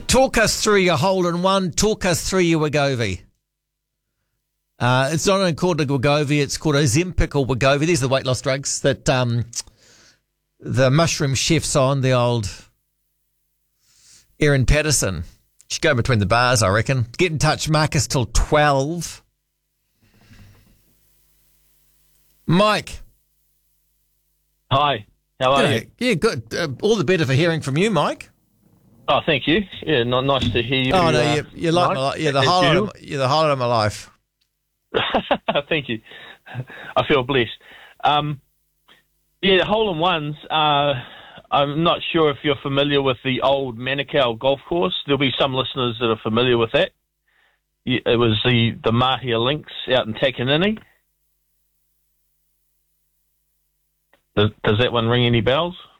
Talk us through your hole-in-one. Talk us through your Wegovy. It's not called a Wegovy. It's called Ozempic or Wegovy. These are the weight loss drugs that the mushroom chef's on, the old Erin Patterson. She's going between the bars, I reckon. Get in touch, Marcus, till 12. Mike. Hi, how are you? Yeah, good. All the better for hearing from you, Mike. Oh, thank you. Yeah, nice to hear you. Oh no, you're like you're the highlight of my life. Thank you. I feel blessed. Yeah, hole-in-ones. I'm not sure if you're familiar with the old Manukau golf course. There'll be some listeners that are familiar with that. It was the Mahia Links out in Takanini. Does that one ring any bells?